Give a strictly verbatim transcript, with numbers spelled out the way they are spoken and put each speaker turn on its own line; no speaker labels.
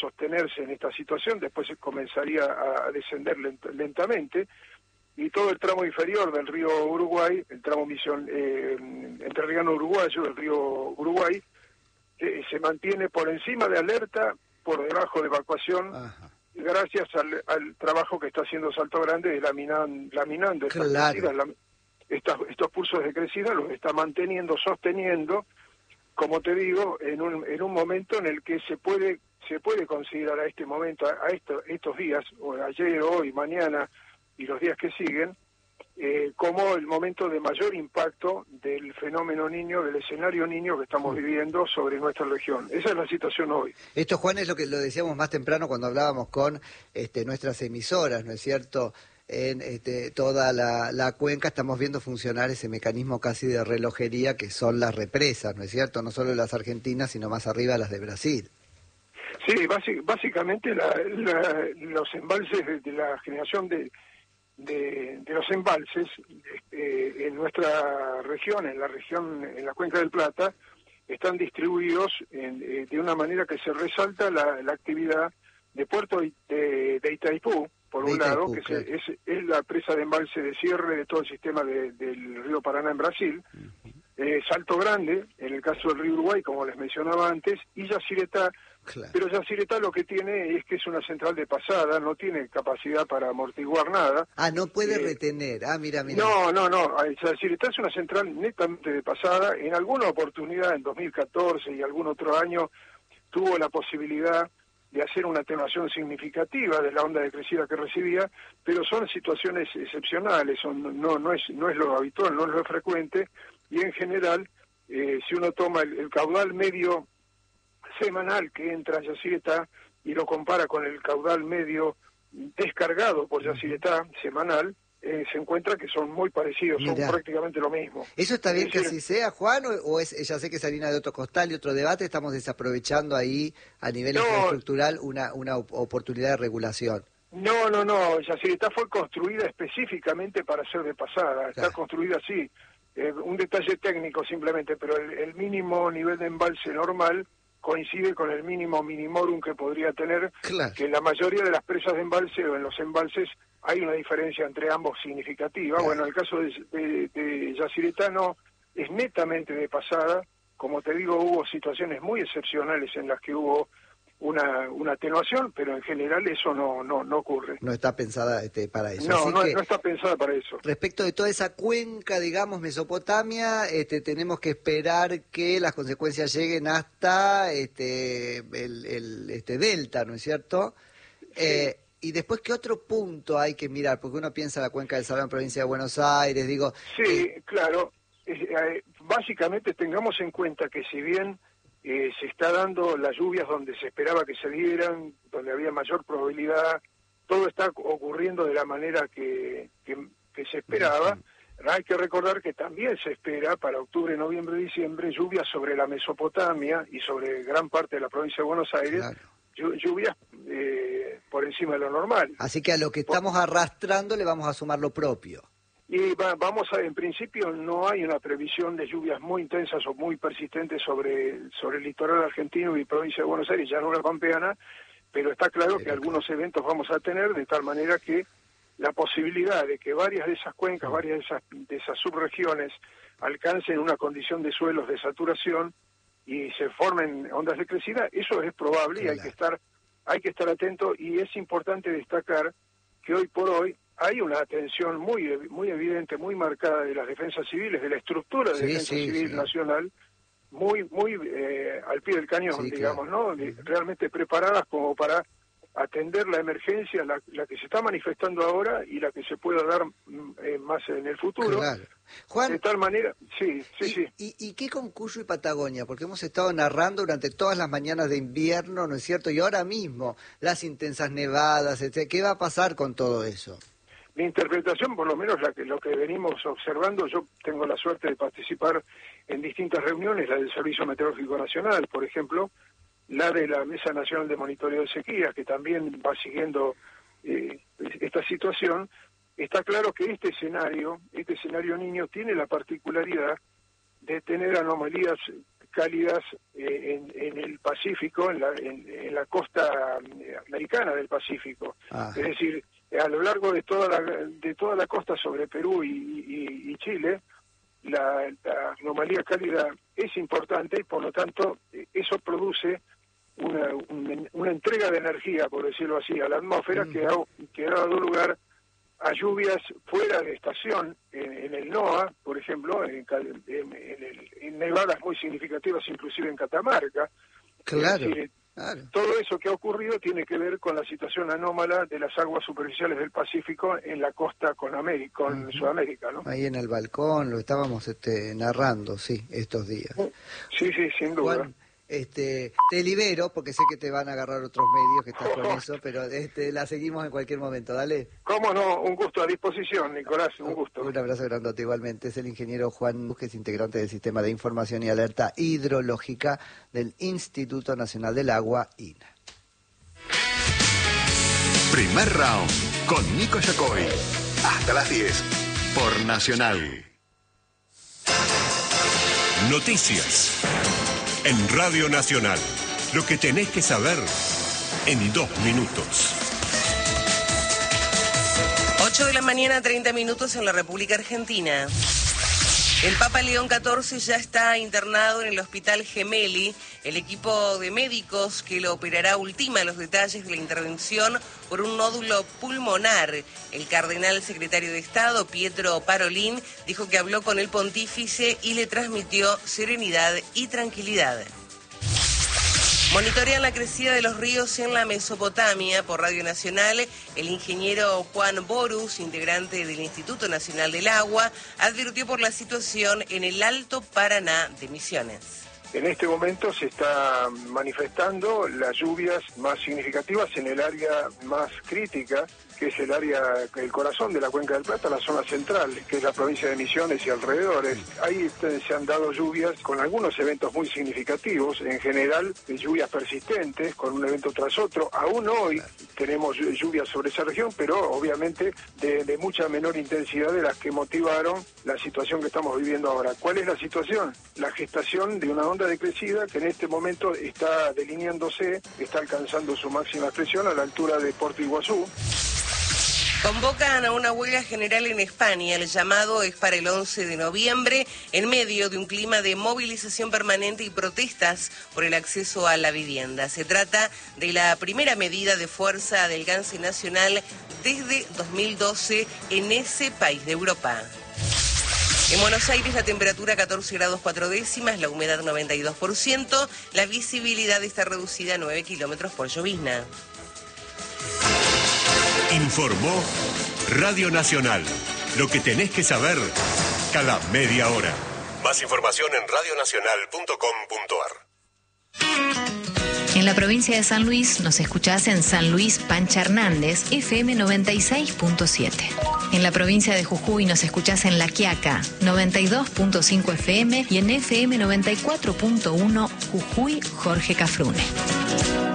sostenerse en esta situación, después se comenzaría a descender lent lentamente, y todo el tramo inferior del río Uruguay, el tramo misión eh, entrerriano uruguayo del río Uruguay, eh, se mantiene por encima de alerta, por debajo de evacuación. Ajá. Gracias al, al trabajo que está haciendo Salto Grande de laminan, laminando estas
claro.
crecidas, la, estas, estos pulsos de crecida, los está manteniendo, sosteniendo, como te digo, en un, en un momento en el que se puede se puede considerar a este momento, a, a esto, estos días, o ayer, hoy, mañana y los días que siguen, eh, como el momento de mayor impacto del fenómeno niño, del escenario niño que estamos viviendo sobre nuestra región. Esa es la situación hoy.
Esto, Juan, es lo que lo decíamos más temprano cuando hablábamos con este, nuestras emisoras, ¿no es cierto? En este, toda la, la cuenca estamos viendo funcionar ese mecanismo casi de relojería que son las represas, ¿no es cierto? No solo las argentinas, sino más arriba las de Brasil.
Sí, básic, básicamente la, la, los embalses de, de la generación de De, de los embalses eh, en nuestra región, en la región, en la Cuenca del Plata, están distribuidos en, eh, de una manera que se resalta la, la actividad de Puerto de, de Itaipú, por
de
un
Itaipú,
lado, que
claro.
se, es, es la presa de embalse de cierre de todo el sistema de, del río Paraná en Brasil, uh-huh. eh, Salto Grande, en el caso del río Uruguay, como les mencionaba antes, y Yacyretá. Claro. Pero Yacyretá lo que tiene es que es una central de pasada, no tiene capacidad para amortiguar nada.
Ah, no puede eh, retener. Ah, mira, mira.
No, no, no. Yacyretá es una central netamente de pasada. En alguna oportunidad, en dos mil catorce y algún otro año, tuvo la posibilidad de hacer una atenuación significativa de la onda de crecida que recibía, pero son situaciones excepcionales, son, no, no, es, no es lo habitual, no es lo frecuente, y en general, eh, si uno toma el, el caudal medio semanal que entra a Yacyretá y lo compara con el caudal medio descargado por Yacyretá semanal, eh, se encuentra que son muy parecidos, Mirá. son prácticamente lo mismo.
¿Eso está bien
es
que
decir,
así sea, Juan, o, o es, ya sé que es harina de otro costal y otro debate, estamos desaprovechando ahí a nivel no, infraestructural una, una oportunidad de regulación?
No, no, no, Yacyretá fue construida específicamente para ser de pasada, está claro. construida así, eh, un detalle técnico simplemente, pero el, el mínimo nivel de embalse normal coincide con el mínimo minimorum que podría tener, claro. que en la mayoría de las presas de embalse o en los embalses hay una diferencia entre ambos significativa. Claro. Bueno, el caso de, de, de Yacyretá no es netamente de pasada. Como te digo, hubo situaciones muy excepcionales en las que hubo una, una atenuación, pero en general eso no no no ocurre.
No está pensada este, para eso.
No,
Así
no,
que,
no está pensada para eso.
Respecto de toda esa cuenca, digamos, Mesopotamia, este, tenemos que esperar que las consecuencias lleguen hasta este el, el este delta, ¿no es cierto? Sí. Eh, y después, ¿qué otro punto hay que mirar? Porque uno piensa en la cuenca del Salado en provincia de Buenos Aires, digo...
Sí,
eh,
claro. Eh, básicamente tengamos en cuenta que si bien eh, se está dando las lluvias donde se esperaba que se dieran, donde había mayor probabilidad, todo está ocurriendo de la manera que, que, que se esperaba. Uh-huh. Hay que recordar que también se espera para octubre, noviembre, diciembre lluvias sobre la Mesopotamia y sobre gran parte de la provincia de Buenos Aires, claro. lluvias eh, por encima de lo normal.
Así que a lo que estamos por... arrastrando le vamos a sumar lo propio.
Y va, vamos a, en principio no hay una previsión de lluvias muy intensas o muy persistentes sobre, sobre el litoral argentino y provincia de Buenos Aires, llanura pampeana, pero está claro sí, que claro. algunos eventos vamos a tener de tal manera que la posibilidad de que varias de esas cuencas, sí. varias de esas, de esas subregiones alcancen una condición de suelos de saturación y se formen ondas de crecida, eso es probable claro. y hay que estar, hay que estar atento, y es importante destacar que hoy por hoy hay una atención muy muy evidente, muy marcada de las defensas civiles, de la estructura de
sí,
defensa
sí,
civil
sí.
nacional, muy muy eh, al pie del cañón, sí, digamos,
claro.
¿no? Uh-huh. Realmente preparadas como para atender la emergencia, la, la que se está manifestando ahora y la que se pueda dar eh, más en el futuro.
Claro. Juan,
de tal manera, sí, sí,
¿y,
sí.
Y, ¿Y qué con Cuyo y Patagonia? Porque hemos estado narrando durante todas las mañanas de invierno, ¿no es cierto? Y ahora mismo, las intensas nevadas, etcétera. ¿Qué va a pasar con todo eso?
Mi interpretación, por lo menos la que, lo que venimos observando, yo tengo la suerte de participar en distintas reuniones, la del Servicio Meteorológico Nacional, por ejemplo, la de la Mesa Nacional de Monitoreo de Sequías, que también va siguiendo eh, esta situación. Está claro que este escenario, este escenario niño, tiene la particularidad de tener anomalías cálidas eh, en, en el Pacífico, en la, en, en la costa americana del Pacífico. Ah. Es decir, a lo largo de toda la, de toda la costa sobre Perú y, y, y Chile, la, la anomalía cálida es importante y por lo tanto eso produce una, una, una entrega de energía, por decirlo así, a la atmósfera mm. que, ha, que ha dado lugar a lluvias fuera de estación, en, en el NOA, por ejemplo, en, en, en, el, en nevadas muy significativas, inclusive en Catamarca.
Claro,
decir,
claro.
Todo eso que ha ocurrido tiene que ver con la situación anómala de las aguas superficiales del Pacífico en la costa con, América, con uh-huh. Sudamérica, ¿no?
Ahí en el balcón lo estábamos este, narrando, sí, estos días.
Sí, sí, sin duda.
Juan, Este, te libero porque sé que te van a agarrar otros medios que estás con eso, pero este, la seguimos en cualquier momento, dale.
Cómo no, un gusto, a disposición, Nicolás, un gusto.
Un abrazo grandote igualmente. Es el ingeniero Juan Busques, integrante del Sistema de Información y Alerta Hidrológica del Instituto Nacional del Agua, I N A.
Primer round con Nico Yacoy. Hasta las diez por Nacional.
Noticias. En Radio Nacional, lo que tenés que saber en dos minutos.
ocho de la mañana, treinta minutos en la República Argentina. El Papa León catorce ya está internado en el Hospital Gemelli. El equipo de médicos que lo operará ultima los detalles de la intervención por un nódulo pulmonar. El cardenal secretario de Estado, Pietro Parolin, dijo que habló con el pontífice y le transmitió serenidad y tranquilidad. Monitorean la crecida de los ríos en la Mesopotamia. Por Radio Nacional, el ingeniero Juan Borus, integrante del Instituto Nacional del Agua, advirtió por la situación en el Alto Paraná de Misiones.
En este momento se está manifestando las lluvias más significativas en el área más crítica, que es el área, el corazón de la Cuenca del Plata, la zona central, que es la provincia de Misiones y alrededores. Ahí se han dado lluvias con algunos eventos muy significativos, en general lluvias persistentes, con un evento tras otro. Aún hoy tenemos lluvias sobre esa región, pero obviamente de, de mucha menor intensidad de las que motivaron la situación que estamos viviendo ahora. ¿Cuál es la situación? La gestación de una onda de crecida que en este momento está delineándose, está alcanzando su máxima expresión a la altura de Puerto Iguazú.
Convocan a una huelga general en España. El llamado es para el once de noviembre, en medio de un clima de movilización permanente y protestas por el acceso a la vivienda. Se trata de la primera medida de fuerza de alcance nacional desde dos mil doce en ese país de Europa. En Buenos Aires la temperatura catorce grados cuatro décimas, la humedad noventa y dos por ciento, la visibilidad está reducida a nueve kilómetros por llovizna.
Informó Radio Nacional. Lo que tenés que saber cada media hora. Más información en radio nacional punto com punto ar.
En la provincia de San Luis nos escuchás en San Luis Pancha Hernández, F M noventa y seis punto siete. En la provincia de Jujuy nos escuchás en La Quiaca, noventa y dos punto cinco F M y en F M noventa y cuatro punto uno Jujuy Jorge Cafrune.